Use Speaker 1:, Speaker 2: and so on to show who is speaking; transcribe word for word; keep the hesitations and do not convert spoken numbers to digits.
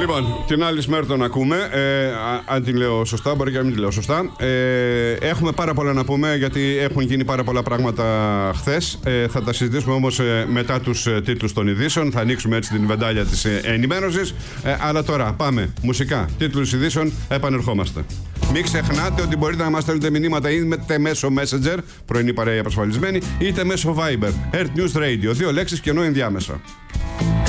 Speaker 1: Λοιπόν, την άλλη μέρα τον ακούμε. Ε, αν την λέω σωστά, μπορεί και να μην την λέω σωστά. Ε, έχουμε πάρα πολλά να πούμε γιατί έχουν γίνει πάρα πολλά πράγματα χθες. Ε, θα τα συζητήσουμε όμως ε, μετά τους ε, τίτλους των ειδήσεων. Θα ανοίξουμε έτσι την βεντάλια της ε, ενημέρωσης. Ε, αλλά τώρα πάμε. Μουσικά. Τίτλους ειδήσεων. Επανερχόμαστε. Μην ξεχνάτε ότι μπορείτε να μας στέλνετε μηνύματα είτε μέσω Messenger, πρωινή παρέα απασφαλισμένη, είτε μέσω Viber. Earth News Radio. Δύο λέξεις και ενώ ενδιάμεσα.